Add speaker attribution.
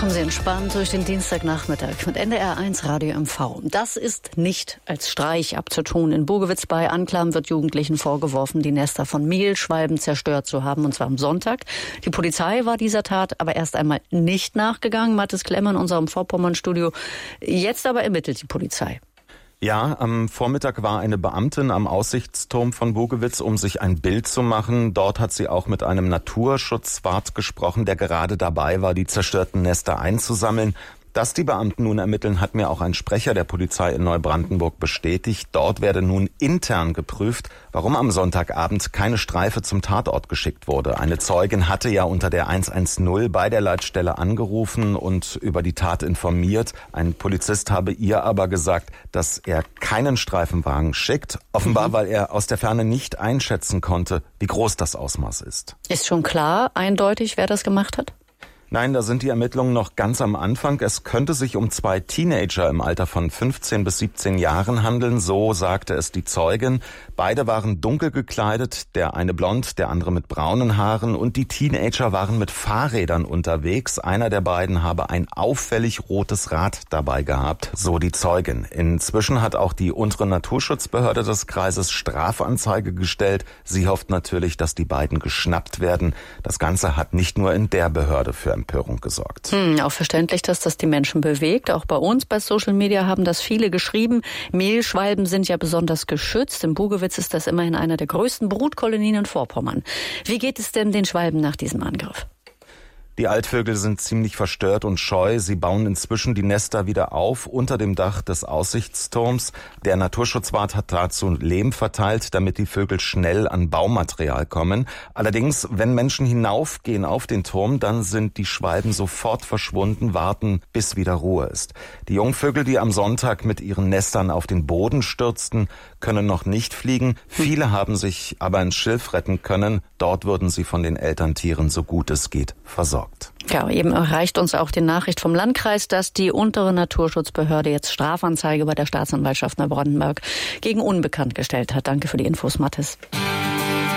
Speaker 1: Kommen Sie entspannt durch den Dienstagnachmittag mit NDR1 Radio MV. Das ist nicht als Streich abzutun. In Bogewitz bei Anklam wird Jugendlichen vorgeworfen, die Nester von Mehlschwalben zerstört zu haben, und zwar am Sonntag. Die Polizei war dieser Tat aber erst einmal nicht nachgegangen. Mathis Klemmer in unserem Vorpommern-Studio. Jetzt aber ermittelt die Polizei.
Speaker 2: Ja, am Vormittag war eine Beamtin am Aussichtsturm von Bogewitz, um sich ein Bild zu machen. Dort hat sie auch mit einem Naturschutzwart gesprochen, der gerade dabei war, die zerstörten Nester einzusammeln. Dass die Beamten nun ermitteln, hat mir auch ein Sprecher der Polizei in Neubrandenburg bestätigt. Dort werde nun intern geprüft, warum am Sonntagabend keine Streife zum Tatort geschickt wurde. Eine Zeugin hatte ja unter der 110 bei der Leitstelle angerufen und über die Tat informiert. Ein Polizist habe ihr aber gesagt, dass er keinen Streifenwagen schickt. Offenbar, weil er aus der Ferne nicht einschätzen konnte, wie groß das Ausmaß ist.
Speaker 1: Ist schon klar, eindeutig, wer das gemacht hat?
Speaker 2: Nein, da sind die Ermittlungen noch ganz am Anfang. Es könnte sich um 2 Teenager im Alter von 15 bis 17 Jahren handeln, so sagte es die Zeugin. Beide waren dunkel gekleidet, der eine blond, der andere mit braunen Haaren, und die Teenager waren mit Fahrrädern unterwegs. Einer der beiden habe ein auffällig rotes Rad dabei gehabt, so die Zeugin. Inzwischen hat auch die untere Naturschutzbehörde des Kreises Strafanzeige gestellt. Sie hofft natürlich, dass die beiden geschnappt werden. Das Ganze hat nicht nur in der Behörde für Empörung gesorgt.
Speaker 1: Auch verständlich, dass das die Menschen bewegt. Auch bei uns bei Social Media haben das viele geschrieben. Mehlschwalben sind ja besonders geschützt. In Bogewitz ist das immerhin einer der größten Brutkolonien in Vorpommern. Wie geht es denn den Schwalben nach diesem Angriff?
Speaker 2: Die Altvögel sind ziemlich verstört und scheu. Sie bauen inzwischen die Nester wieder auf unter dem Dach des Aussichtsturms. Der Naturschutzwart hat dazu Lehm verteilt, damit die Vögel schnell an Baumaterial kommen. Allerdings, wenn Menschen hinaufgehen auf den Turm, dann sind die Schwalben sofort verschwunden, warten, bis wieder Ruhe ist. Die Jungvögel, die am Sonntag mit ihren Nestern auf den Boden stürzten, können noch nicht fliegen. Viele haben sich aber ins Schilf retten können. Dort würden sie von den Elterntieren, so gut es geht, versorgt.
Speaker 1: Ja, eben erreicht uns auch die Nachricht vom Landkreis, dass die untere Naturschutzbehörde jetzt Strafanzeige bei der Staatsanwaltschaft Neubrandenburg gegen Unbekannt gestellt hat. Danke für die Infos, Mathis.